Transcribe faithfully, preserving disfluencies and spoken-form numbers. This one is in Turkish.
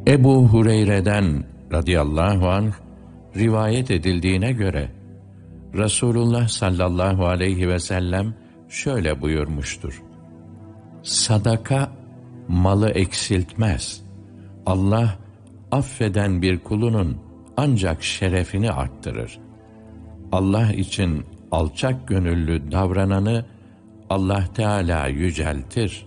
Ebu Hureyre'den radıyallahu anh rivayet edildiğine göre Resulullah sallallahu aleyhi ve sellem şöyle buyurmuştur: Sadaka malı eksiltmez. Allah affeden bir kulunun ancak şerefini arttırır. Allah için alçak gönüllü davrananı Allah Teala yüceltir.